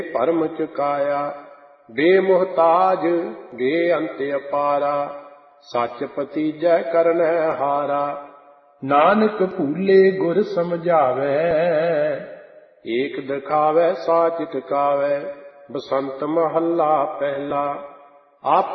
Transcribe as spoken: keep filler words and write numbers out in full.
ਭਰਮ ਚੁਕਾਇਆ। ਬੇਮੁਹਤਾਜ ਬੇਅੰਤ ਅਪਾਰਾ, ਸੱਚ ਪਤੀਜੈ ਕਰਨੈ ਹਾਰਾ। ਨਾਨਕ ਭੂਲੇ ਗੁਰ ਸਮਝਾਵੈ, ਏਕ ਦਿਖਾਵੈ ਸਾਚ ਟਿਕਾਵੈ। ਬਸੰਤ ਮਹੱਲਾ ਪਹਿਲਾ। ਆਪ